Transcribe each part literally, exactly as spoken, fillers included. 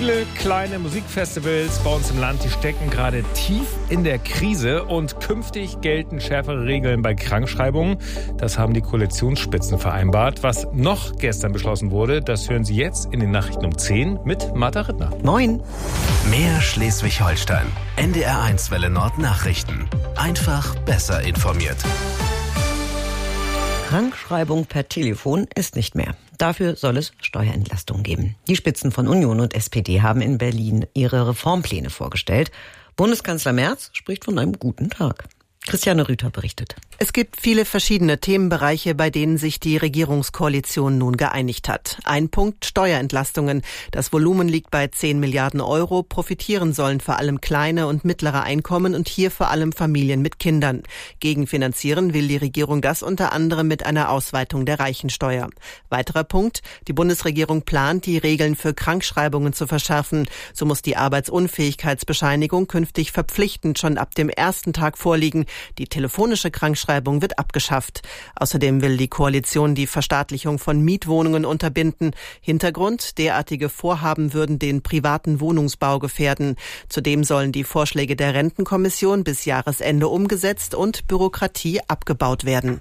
Viele kleine Musikfestivals bei uns im Land, die stecken gerade tief in der Krise und künftig gelten schärfere Regeln bei Krankschreibungen. Das haben die Koalitionsspitzen vereinbart. Was noch gestern beschlossen wurde, das hören Sie jetzt in den Nachrichten um zehn mit Martha Rittner. Moin. Mehr Schleswig-Holstein. N D R eins Welle Nord Nachrichten. Einfach besser informiert. Krankschreibung per Telefon ist nicht mehr. Dafür soll es Steuerentlastungen geben. Die Spitzen von Union und S P D haben in Berlin ihre Reformpläne vorgestellt. Bundeskanzler Merz spricht von einem guten Tag. Christiane Rüther berichtet. Es gibt viele verschiedene Themenbereiche, bei denen sich die Regierungskoalition nun geeinigt hat. Ein Punkt: Steuerentlastungen. Das Volumen liegt bei zehn Milliarden Euro. Profitieren sollen vor allem kleine und mittlere Einkommen und hier vor allem Familien mit Kindern. Gegenfinanzieren will die Regierung das unter anderem mit einer Ausweitung der Reichensteuer. Weiterer Punkt: Die Bundesregierung plant, die Regeln für Krankschreibungen zu verschärfen. So muss die Arbeitsunfähigkeitsbescheinigung künftig verpflichtend schon ab dem ersten Tag vorliegen. Die telefonische Krankschreibung wird abgeschafft. Außerdem will die Koalition die Verstaatlichung von Mietwohnungen unterbinden. Hintergrund: derartige Vorhaben würden den privaten Wohnungsbau gefährden. Zudem sollen die Vorschläge der Rentenkommission bis Jahresende umgesetzt und Bürokratie abgebaut werden.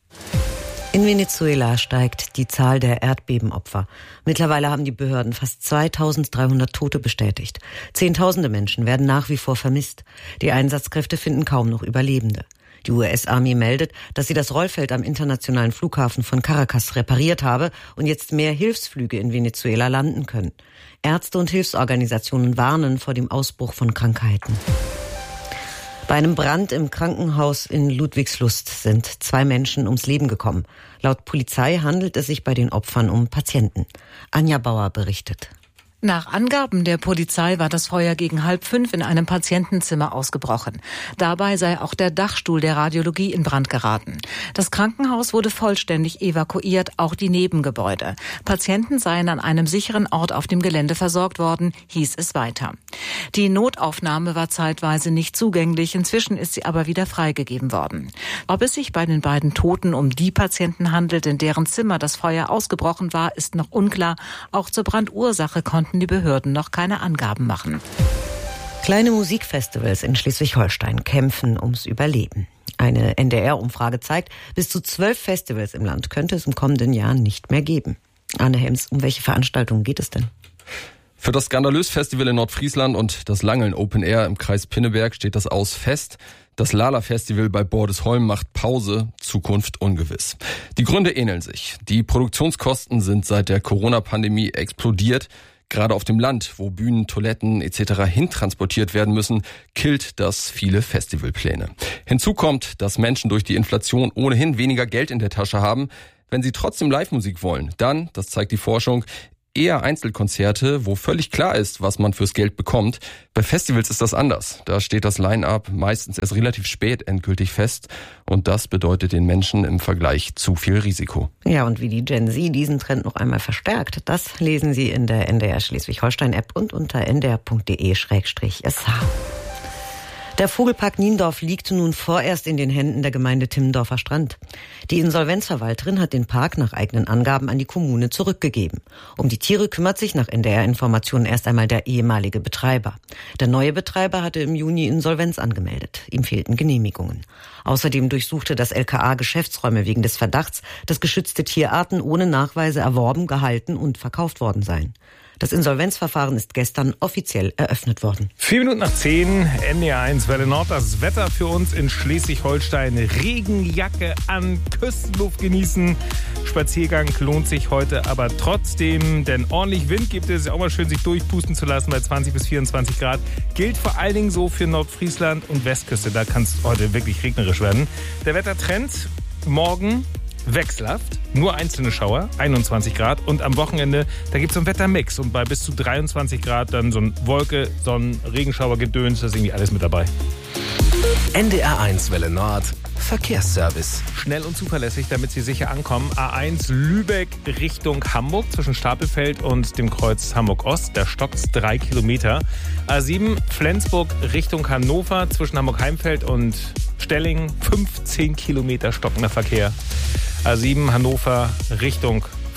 In Venezuela steigt die Zahl der Erdbebenopfer. Mittlerweile haben die Behörden fast zweitausenddreihundert Tote bestätigt. Zehntausende Menschen werden nach wie vor vermisst. Die Einsatzkräfte finden kaum noch Überlebende. Die U S-Armee meldet, dass sie das Rollfeld am internationalen Flughafen von Caracas repariert habe und jetzt mehr Hilfsflüge in Venezuela landen können. Ärzte und Hilfsorganisationen warnen vor dem Ausbruch von Krankheiten. Bei einem Brand im Krankenhaus in Ludwigslust sind zwei Menschen ums Leben gekommen. Laut Polizei handelt es sich bei den Opfern um Patienten. Anja Bauer berichtet. Nach Angaben der Polizei war das Feuer gegen halb fünf in einem Patientenzimmer ausgebrochen. Dabei sei auch der Dachstuhl der Radiologie in Brand geraten. Das Krankenhaus wurde vollständig evakuiert, auch die Nebengebäude. Patienten seien an einem sicheren Ort auf dem Gelände versorgt worden, hieß es weiter. Die Notaufnahme war zeitweise nicht zugänglich, inzwischen ist sie aber wieder freigegeben worden. Ob es sich bei den beiden Toten um die Patienten handelt, in deren Zimmer das Feuer ausgebrochen war, ist noch unklar. Auch zur Brandursache konnten die Behörden noch keine Angaben machen. Kleine Musikfestivals in Schleswig-Holstein kämpfen ums Überleben. Eine N D R-Umfrage zeigt, bis zu zwölf Festivals im Land könnte es im kommenden Jahr nicht mehr geben. Arne Hems, um welche Veranstaltungen geht es denn? Für das Skandalös-Festival in Nordfriesland und das Langeln Open Air im Kreis Pinneberg steht das Aus fest. Das Lala-Festival bei Bordesholm macht Pause, Zukunft ungewiss. Die Gründe ähneln sich. Die Produktionskosten sind seit der Corona-Pandemie explodiert. Gerade auf dem Land, wo Bühnen, Toiletten et cetera hintransportiert werden müssen, killt das viele Festivalpläne. Hinzu kommt, dass Menschen durch die Inflation ohnehin weniger Geld in der Tasche haben. Wenn sie trotzdem Live-Musik wollen, dann, das zeigt die Forschung, eher Einzelkonzerte, wo völlig klar ist, was man fürs Geld bekommt. Bei Festivals ist das anders. Da steht das Line-Up meistens erst relativ spät endgültig fest. Und das bedeutet den Menschen im Vergleich zu viel Risiko. Ja, und wie die Gen Z diesen Trend noch einmal verstärkt, das lesen Sie in der N D R Schleswig-Holstein-App und unter n d r punkt d e slash s h. Der Vogelpark Niendorf liegt nun vorerst in den Händen der Gemeinde Timmendorfer Strand. Die Insolvenzverwalterin hat den Park nach eigenen Angaben an die Kommune zurückgegeben. Um die Tiere kümmert sich nach N D R-Informationen erst einmal der ehemalige Betreiber. Der neue Betreiber hatte im Juni Insolvenz angemeldet. Ihm fehlten Genehmigungen. Außerdem durchsuchte das L K A Geschäftsräume wegen des Verdachts, dass geschützte Tierarten ohne Nachweise erworben, gehalten und verkauft worden seien. Das Insolvenzverfahren ist gestern offiziell eröffnet worden. Vier Minuten nach zehn, N D R eins Welle Nord. Das Wetter für uns in Schleswig-Holstein. Regenjacke an, Küstenluft genießen. Spaziergang lohnt sich heute aber trotzdem, denn ordentlich Wind gibt es. Ist auch mal schön, sich durchpusten zu lassen bei zwanzig bis vierundzwanzig Grad. Gilt vor allen Dingen so für Nordfriesland und Westküste. Da kann es heute wirklich regnerisch werden. Der Wettertrend morgen wechselhaft, nur einzelne Schauer, einundzwanzig Grad. Und am Wochenende, da gibt es so einen Wettermix. Und bei bis zu dreiundzwanzig Grad dann so ein Wolke, Sonnen, Regenschauer, Gedöns, da ist irgendwie alles mit dabei. N D R eins Welle Nord, Verkehrsservice. Schnell und zuverlässig, damit Sie sicher ankommen. A eins Lübeck Richtung Hamburg, zwischen Stapelfeld und dem Kreuz Hamburg-Ost. Da stockt's drei Kilometer. A sieben Flensburg Richtung Hannover, zwischen Hamburg-Heimfeld und Stellingen. fünfzehn Kilometer stockender Verkehr. A sieben Hannover Richtung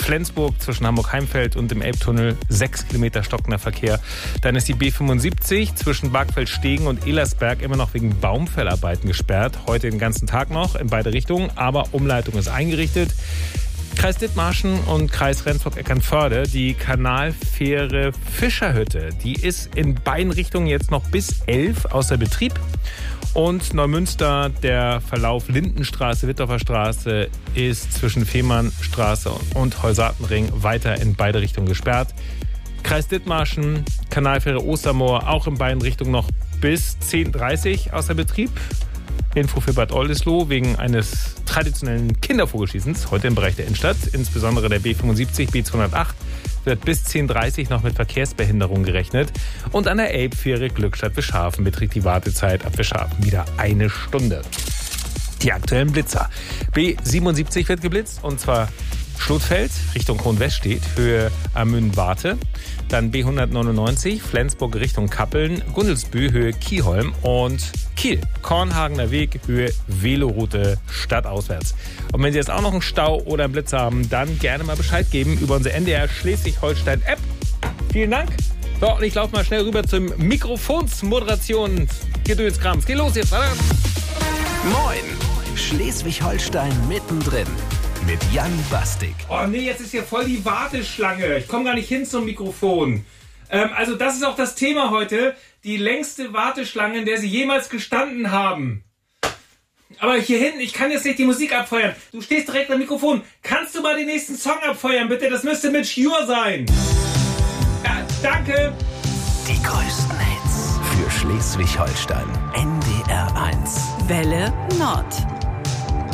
Flensburg zwischen Hamburg-Heimfeld und dem Elbtunnel sechs Kilometer stockender Verkehr. Dann ist die B fünfundsiebzig zwischen Bargfeld-Stegen und Ehlersberg immer noch wegen Baumfellarbeiten gesperrt. Heute den ganzen Tag noch in beide Richtungen, aber Umleitung ist eingerichtet. Kreis Dithmarschen und Kreis Rendsburg-Eckernförde, die Kanalfähre Fischerhütte, die ist in beiden Richtungen jetzt noch bis elf außer Betrieb. Und Neumünster, der Verlauf Lindenstraße, Wittorfer Straße ist zwischen Fehmarnstraße und Heusartenring weiter in beide Richtungen gesperrt. Kreis Dithmarschen, Kanalfähre Ostermoor, auch in beiden Richtungen noch bis zehn Uhr dreißig außer Betrieb. Info für Bad Oldesloe wegen eines traditionellen Kindervogelschießens, heute im Bereich der Innenstadt, insbesondere der B fünfundsiebzig, B zweihundertacht, wird bis zehn Uhr dreißig noch mit Verkehrsbehinderung gerechnet. Und an der Elbfähre Glückstadt-Wischhafen beträgt die Wartezeit ab Wischhafen wieder eine Stunde. Die aktuellen Blitzer. B siebenundsiebzig wird geblitzt, und zwar Schlotfeld Richtung Kronweststedt, Höhe Amün-Warte. Dann B hundertneunundneunzig, Flensburg Richtung Kappeln, Gundelsbü, Höhe Kieholm. Und Kiel, Kornhagener Weg, Höhe Veloroute stadtauswärts. Und wenn Sie jetzt auch noch einen Stau oder einen Blitz haben, dann gerne mal Bescheid geben über unsere N D R Schleswig-Holstein-App. Vielen Dank. So, und ich laufe mal schnell rüber zum Mikrofonsmoderation. Gedönskrams. Geh los jetzt, oder? Moin, Schleswig-Holstein mittendrin. Mit Jan Bastik. Oh nee, jetzt ist hier voll die Warteschlange. Ich komme gar nicht hin zum Mikrofon. Ähm, also das ist auch das Thema heute. Die längste Warteschlange, in der Sie jemals gestanden haben. Aber hier hinten, ich kann jetzt nicht die Musik abfeuern. Du stehst direkt am Mikrofon. Kannst du mal den nächsten Song abfeuern, bitte? Das müsste mit Cure sein. Ja, danke. Die größten Hits für Schleswig-Holstein. N D R eins. Welle Nord.